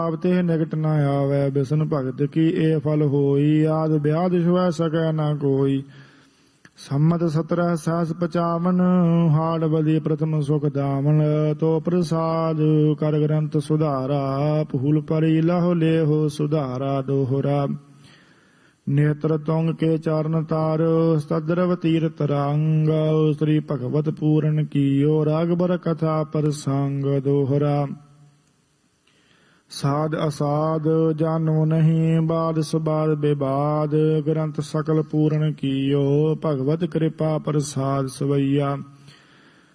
ਆਪ ਤੇ ਨਿਕਟ ਨ ਆਵੈ ਬਿਸਨ ਭਗਤ ਕੀ ਇਹ ਫਲ ਹੋਈ ਆਦ ਵਿਆਦ ਛੁਐ ਸਕੈ ਨਾ ਕੋਈ ਸੰਮਤ 17 ਸਹਸ 55 ਹਾੜ ਬਲੀ ਪ੍ਰਥਮ ਸੁਖ ਦਾਮਨ ਤੋ ਪ੍ਰਸਾਦ ਕਰ ਗ੍ਰੰਥ ਸੁਧਾਰਾ ਭੂਲ ਪਰੀ ਲਹੁ ਲੇਹੁ ਸੁਧਾਰਾ ਦੋਹਰਾ ਨੇਤਰ ਤੁੰਗ ਕੇ ਚਰਨ ਤਾਰ ਸਤਦਰਵ ਤੀਰਤ ਰੰਗ ਸ੍ਰੀ ਭਗਵਤ ਪੂਰਨ ਕੀਓ ਰਾਗਬਰ ਕਥਾ ਪ੍ਰਸੰਗ ਦੋਹਰਾ ਸਾਧ ਅਸਾਧ ਜਾਨੋ ਨਹੀਂ ਬਾਦ ਸੁਬਾਦ ਵਿਵਾਦ ਗ੍ਰੰਥ ਸਕਲ ਪੂਰਨ ਕੀਓ ਭਗਵਤ ਕਿਰਪਾ ਪ੍ਰਸਾਦ ਸਵਈਆ